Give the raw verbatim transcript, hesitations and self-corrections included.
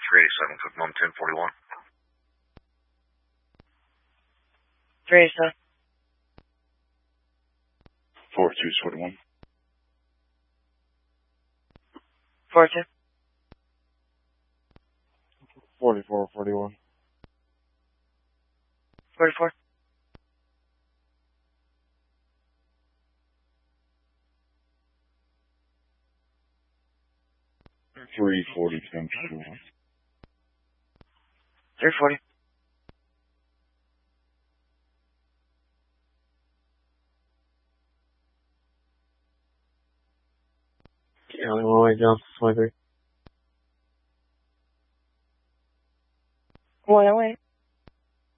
three eighty-seven, Cook Mountain ten forty-one. three eighty-seven. four two forty-one. four two. forty-four forty-one. forty-four. three forty, ten forty-one. three forty. County one way, Johnson twenty-three. one oh eight.